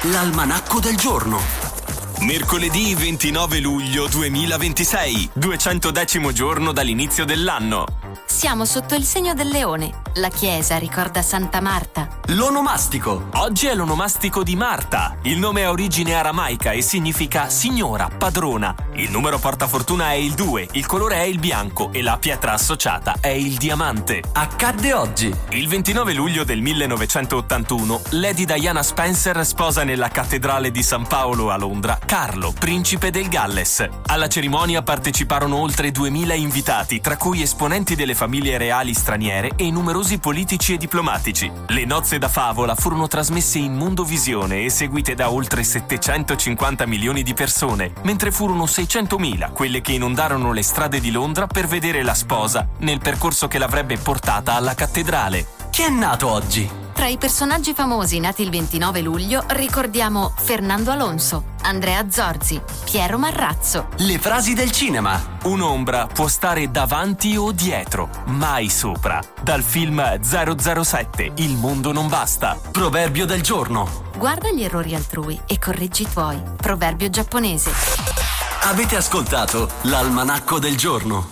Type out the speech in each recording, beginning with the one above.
l'almanacco del giorno. Mercoledì 29 luglio 2026, 210° giorno dall'inizio dell'anno. Siamo sotto il segno del leone. La chiesa ricorda Santa Marta. L'onomastico. Oggi è l'onomastico di Marta. Il nome ha origine aramaica e significa signora, padrona. Il numero portafortuna è il 2, il colore è il bianco e la pietra associata è il diamante. Accadde oggi. Il 29 luglio del 1981, Lady Diana Spencer sposa nella cattedrale di San Paolo a Londra Carlo, principe del Galles. Alla cerimonia parteciparono oltre 2000 invitati, tra cui esponenti delle famiglie reali straniere e numerosi politici e diplomatici. Le nozze da favola furono trasmesse in mondovisione e seguite da oltre 750 milioni di persone, mentre furono 600.000 quelle che inondarono le strade di Londra per vedere la sposa nel percorso che l'avrebbe portata alla cattedrale. Chi è nato oggi? Tra i personaggi famosi nati il 29 luglio ricordiamo Fernando Alonso, Andrea Zorzi, Piero Marrazzo. Le frasi del cinema. Un'ombra può stare davanti o dietro, mai sopra. Dal film 007, Il mondo non basta. Proverbio del giorno. Guarda gli errori altrui e correggi i tuoi. Proverbio giapponese. Avete ascoltato l'almanacco del giorno.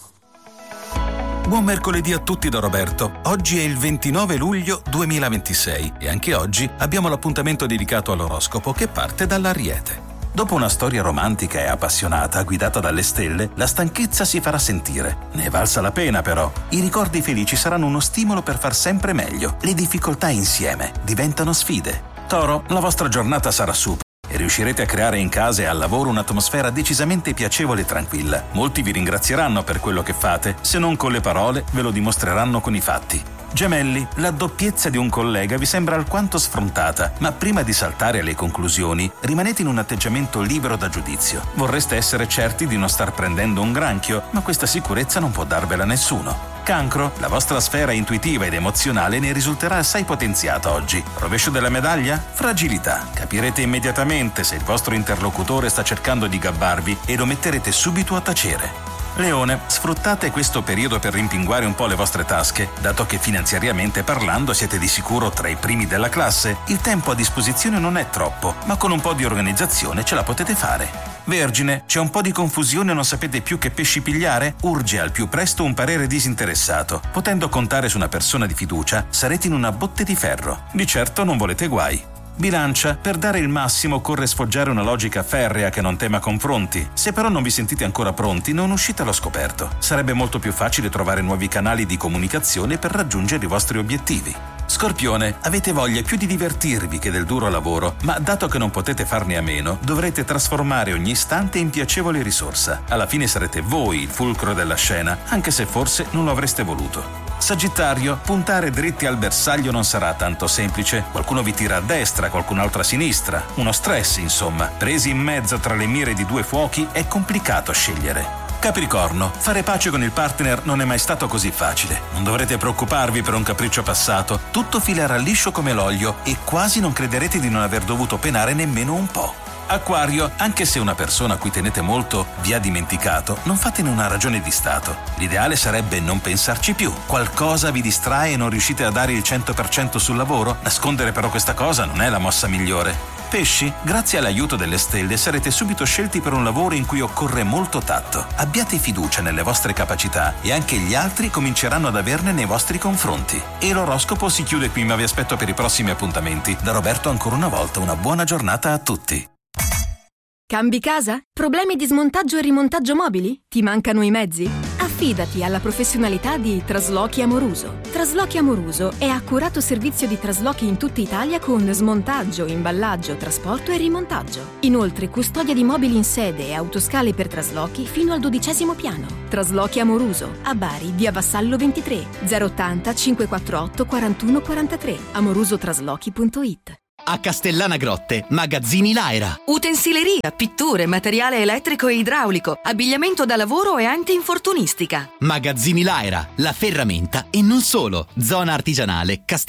Buon mercoledì a tutti da Roberto. Oggi è il 29 luglio 2026 e anche oggi abbiamo l'appuntamento dedicato all'oroscopo che parte dall'Ariete. Dopo una storia romantica e appassionata guidata dalle stelle, la stanchezza si farà sentire. Ne è valsa la pena però. I ricordi felici saranno uno stimolo per far sempre meglio. Le difficoltà insieme diventano sfide. Toro, la vostra giornata sarà super e riuscirete a creare in casa e al lavoro un'atmosfera decisamente piacevole e tranquilla. Molti vi ringrazieranno per quello che fate, se non con le parole ve lo dimostreranno con i fatti. Gemelli, la doppiezza di un collega vi sembra alquanto sfrontata, ma prima di saltare alle conclusioni, rimanete in un atteggiamento libero da giudizio. Vorreste essere certi di non star prendendo un granchio, ma questa sicurezza non può darvela nessuno. Cancro, la vostra sfera intuitiva ed emozionale ne risulterà assai potenziata oggi. Rovescio della medaglia? Fragilità. Capirete immediatamente se il vostro interlocutore sta cercando di gabbarvi e lo metterete subito a tacere. Leone, sfruttate questo periodo per rimpinguare un po' le vostre tasche, dato che finanziariamente parlando siete di sicuro tra i primi della classe. Il tempo a disposizione non è troppo, ma con un po' di organizzazione ce la potete fare. Vergine, c'è un po' di confusione e non sapete più che pesci pigliare? Urge al più presto un parere disinteressato. Potendo contare su una persona di fiducia, sarete in una botte di ferro. Di certo non volete guai. Bilancia, per dare il massimo occorre sfoggiare una logica ferrea che non tema confronti. Se però non vi sentite ancora pronti, non uscite allo scoperto. Sarebbe molto più facile trovare nuovi canali di comunicazione per raggiungere i vostri obiettivi. Scorpione, avete voglia più di divertirvi che del duro lavoro, ma dato che non potete farne a meno, dovrete trasformare ogni istante in piacevole risorsa. Alla fine sarete voi il fulcro della scena, anche se forse non lo avreste voluto. Sagittario, puntare dritti al bersaglio non sarà tanto semplice. Qualcuno vi tira a destra, qualcun altro a sinistra. Uno stress, insomma. Presi in mezzo tra le mire di due fuochi è complicato scegliere. Capricorno, fare pace con il partner non è mai stato così facile. Non dovrete preoccuparvi per un capriccio passato. Tutto filerà liscio come l'olio e quasi non crederete di non aver dovuto penare nemmeno un po'. Acquario, anche se una persona a cui tenete molto vi ha dimenticato, non fatene una ragione di stato. L'ideale sarebbe non pensarci più. Qualcosa vi distrae e non riuscite a dare il 100% sul lavoro? Nascondere però questa cosa non è la mossa migliore. Pesci, grazie all'aiuto delle stelle sarete subito scelti per un lavoro in cui occorre molto tatto. Abbiate fiducia nelle vostre capacità e anche gli altri cominceranno ad averne nei vostri confronti. E l'oroscopo si chiude qui, ma vi aspetto per i prossimi appuntamenti. Da Roberto ancora una volta una buona giornata a tutti. Cambi casa? Problemi di smontaggio e rimontaggio mobili? Ti mancano i mezzi? Affidati alla professionalità di Traslochi Amoruso. Traslochi Amoruso è accurato servizio di traslochi in tutta Italia con smontaggio, imballaggio, trasporto e rimontaggio. Inoltre custodia di mobili in sede e autoscale per traslochi fino al 12° piano. Traslochi Amoruso, a Bari, via Vassallo 23, 080 548 41 43, amorusotraslochi.it. A Castellana Grotte, Magazzini Laera. Utensileria, pitture, materiale elettrico e idraulico, abbigliamento da lavoro e antinfortunistica. Magazzini Laera, la ferramenta e non solo. Zona artigianale,